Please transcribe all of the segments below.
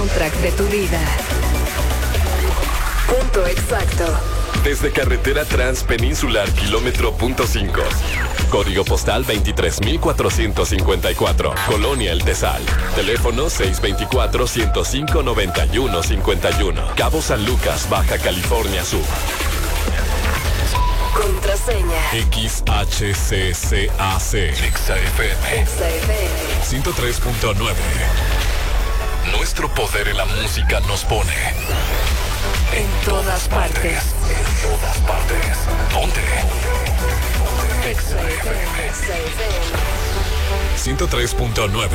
soundtrack de tu vida. Punto exacto. Desde carretera transpeninsular kilómetro punto 5. Código postal 23,454. Colonia El Tesal. Teléfono 624-105-9151. Cabo San Lucas, Baja California Sur. Contraseña. XHCCAC. XFM. 103.9. Nuestro poder en la música nos pone en todas partes. En todas partes. Ponte. XFM 103.9.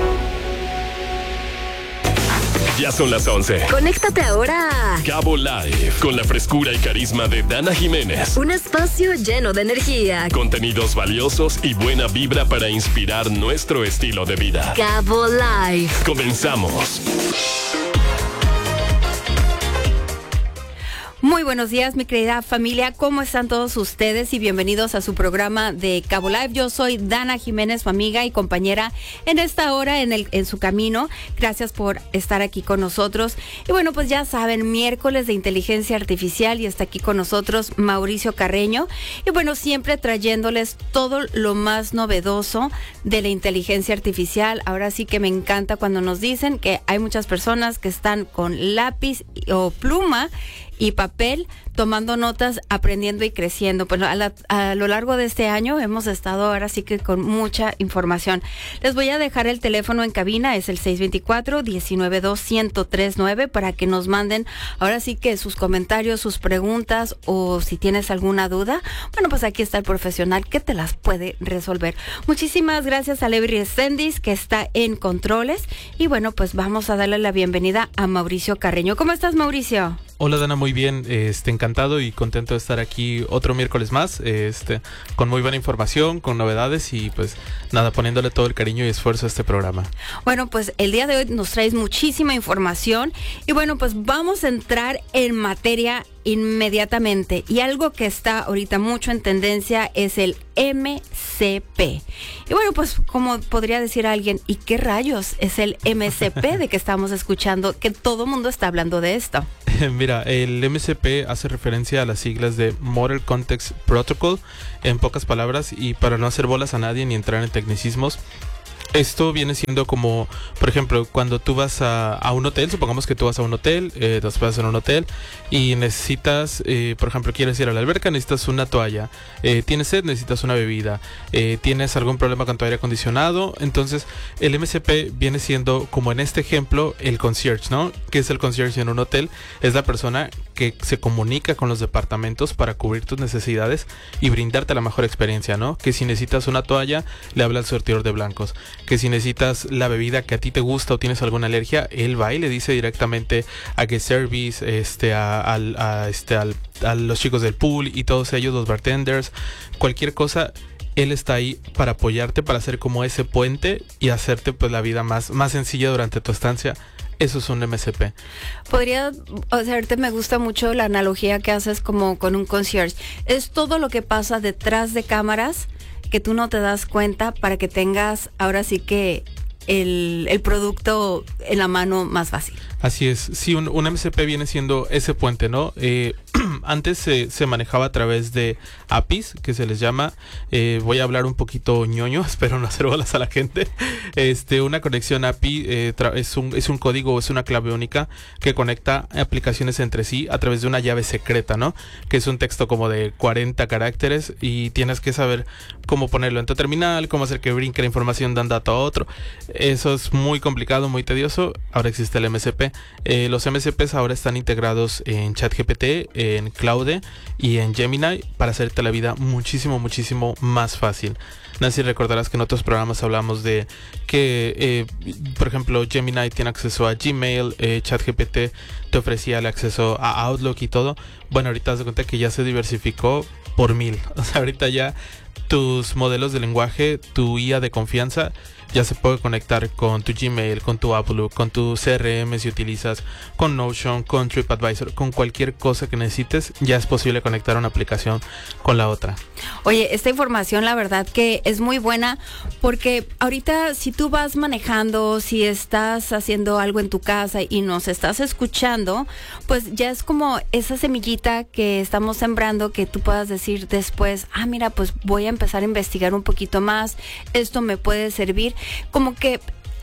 Ya son las 11. Conéctate ahora a Cabo Live, con la frescura y carisma de Dana Jiménez. Un espacio lleno de energía, Contenidos valiosos y buena vibra para inspirar nuestro estilo de vida. Cabo Live. Comenzamos. Muy buenos días, mi querida familia. ¿Cómo están todos ustedes? Y bienvenidos a su programa de Cabo Live. Yo soy Dana Jiménez, su amiga y compañera en esta hora en su camino. Gracias por estar aquí con nosotros. Y bueno, pues ya saben, miércoles de inteligencia artificial y está aquí con nosotros Mauricio Carreño. Y bueno, siempre trayéndoles todo lo más novedoso de la inteligencia artificial. Ahora sí que me encanta cuando nos dicen que hay muchas personas que están con lápiz o pluma y papel, tomando notas, aprendiendo y creciendo. Pues a lo largo de este año hemos estado ahora sí que con mucha información. Les voy a dejar el teléfono en cabina, es el 624-192-1039 para que nos manden ahora sí que sus comentarios, sus preguntas o si tienes alguna duda. Bueno, pues aquí está el profesional que te las puede resolver. Muchísimas gracias a Levi Sendis que está en controles y bueno, pues vamos a darle la bienvenida a Mauricio Carreño. ¿Cómo estás, Mauricio? Hola, Dana, muy bien, encantado y contento de estar aquí otro miércoles más, con muy buena información, con novedades y pues nada, poniéndole todo el cariño y esfuerzo a este programa. Bueno, pues el día de hoy nos traes muchísima información y bueno, pues vamos a entrar en materia inmediatamente. Y algo que está ahorita mucho en tendencia es el MCP. Y bueno, pues como podría decir alguien, ¿y qué rayos es el MCP de que estamos escuchando? Que todo mundo está hablando de esto. Mira, el MCP hace referencia a las siglas de Model Context Protocol, en pocas palabras, y para no hacer bolas a nadie ni entrar en tecnicismos, esto viene siendo como, por ejemplo, cuando tú vas a un hotel, supongamos que tú vas a un hotel, te hospedas en un hotel y necesitas, por ejemplo, quieres ir a la alberca, necesitas una toalla, tienes sed, necesitas una bebida, tienes algún problema con tu aire acondicionado. Entonces el MCP viene siendo, como en este ejemplo, el concierge, ¿no? ¿Qué es el concierge en un hotel? Es la persona que se comunica con los departamentos para cubrir tus necesidades y brindarte la mejor experiencia, ¿no? Que si necesitas una toalla, le habla al surtidor de blancos. Que si necesitas la bebida que a ti te gusta o tienes alguna alergia, él va y le dice directamente a Guest Service, a los chicos del pool y todos ellos, los bartenders, cualquier cosa. Él está ahí para apoyarte, para hacer como ese puente y hacerte pues la vida más sencilla durante tu estancia. Eso es un MCP. Podría hacerte, me gusta mucho la analogía que haces como con un concierge. Es todo lo que pasa detrás de cámaras que tú no te das cuenta para que tengas ahora sí que el producto en la mano más fácil. Así es, sí, un MCP viene siendo ese puente, ¿no? Antes se manejaba a través de APIs, que se les llama, voy a hablar un poquito ñoño, espero no hacer bolas a la gente. Una conexión API es un código, es una clave única que conecta aplicaciones entre sí a través de una llave secreta, ¿no? Que es un texto como de 40 caracteres y tienes que saber cómo ponerlo en tu terminal, cómo hacer que brinque la información de un dato a otro. Eso es muy complicado, muy tedioso. Ahora existe el MCP. Los MCPs ahora están integrados en ChatGPT, en Claude y en Gemini para hacerte la vida muchísimo más fácil. Nancy, recordarás que en otros programas hablamos de que, por ejemplo, Gemini tiene acceso a Gmail, ChatGPT te ofrecía el acceso a Outlook y todo. Bueno, ahorita te das cuenta que ya se diversificó por 1000. O sea, ahorita ya tus modelos de lenguaje, tu IA de confianza, ya se puede conectar con tu Gmail, con tu Outlook, con tu CRM si utilizas, con Notion, con TripAdvisor, con cualquier cosa que necesites, ya es posible conectar una aplicación con la otra. Oye, esta información la verdad que es muy buena, porque ahorita si tú vas manejando, si estás haciendo algo en tu casa y nos estás escuchando, pues ya es como esa semillita que estamos sembrando, que tú puedas decir después, mira, pues voy a empezar a investigar un poquito más, esto me puede servir, como que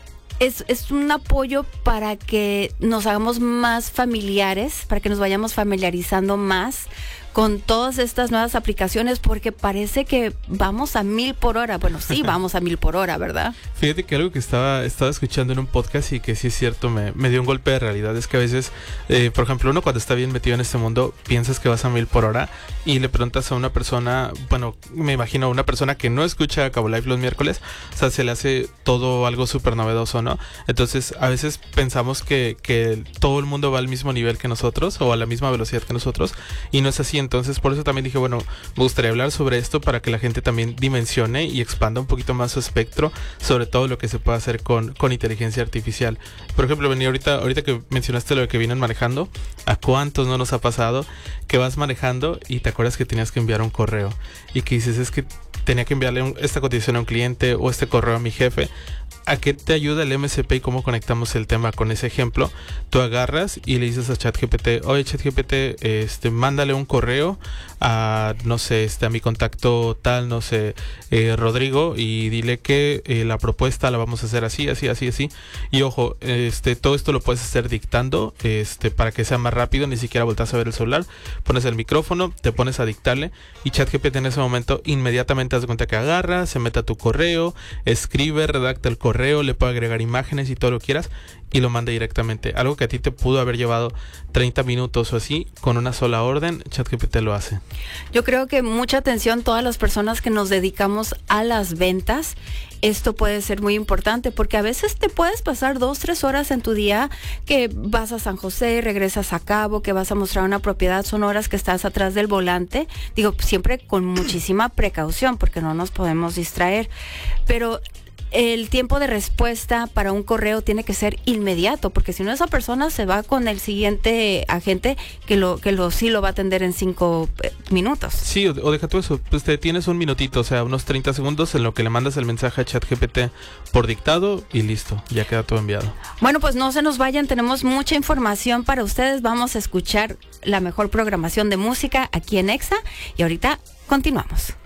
es un apoyo para que nos hagamos más familiares, para que nos vayamos familiarizando más con todas estas nuevas aplicaciones, porque parece que vamos a 1000 por hora. Bueno, sí, vamos a 1000 por hora, ¿verdad? Fíjate que algo que estaba escuchando en un podcast y que sí es cierto, me dio un golpe de realidad, es que a veces, por ejemplo, uno cuando está bien metido en este mundo, piensas que vas a 1000 por hora y le preguntas a una persona, bueno, me imagino a una persona que no escucha Cabo Live los miércoles, o sea, se le hace todo algo súper novedoso, ¿no? Entonces, a veces pensamos que todo el mundo va al mismo nivel que nosotros o a la misma velocidad que nosotros, y no es así. Entonces por eso también dije, bueno, me gustaría hablar sobre esto para que la gente también dimensione y expanda un poquito más su espectro sobre todo lo que se puede hacer con inteligencia artificial. Por ejemplo, venía ahorita que mencionaste lo de que vienen manejando, ¿a cuántos no nos ha pasado que vas manejando y te acuerdas que tenías que enviar un correo y que dices, es que tenía que enviarle esta cotización a un cliente o este correo a mi jefe? ¿A qué te ayuda el MSP y cómo conectamos el tema con ese ejemplo? Tú agarras y le dices a ChatGPT, oye ChatGPT, mándale un correo a, no sé, a mi contacto tal, no sé, Rodrigo, y dile que la propuesta la vamos a hacer así. Y ojo, todo esto lo puedes hacer dictando, para que sea más rápido, ni siquiera volteas a ver el celular, pones el micrófono, te pones a dictarle y ChatGPT en ese momento inmediatamente das cuenta que agarra, se mete a tu correo, escribe, redacta el correo, le puede agregar imágenes y todo lo que quieras y lo manda directamente. Algo que a ti te pudo haber llevado 30 minutos o así, con una sola orden, ChatGPT lo hace. Yo creo que mucha atención todas las personas que nos dedicamos a las ventas. Esto puede ser muy importante porque a veces te puedes pasar 2-3 horas en tu día, que vas a San José, regresas a Cabo, que vas a mostrar una propiedad, son horas que estás atrás del volante. Digo, siempre con muchísima precaución porque no nos podemos distraer, pero el tiempo de respuesta para un correo tiene que ser inmediato, porque si no, esa persona se va con el siguiente agente que sí lo va a atender en 5 minutos. Sí, o deja tú eso, pues te tienes un minutito, o sea, unos 30 segundos en lo que le mandas el mensaje a ChatGPT por dictado y listo, ya queda todo enviado. Bueno, pues no se nos vayan, tenemos mucha información para ustedes. Vamos a escuchar la mejor programación de música aquí en Exa y ahorita continuamos.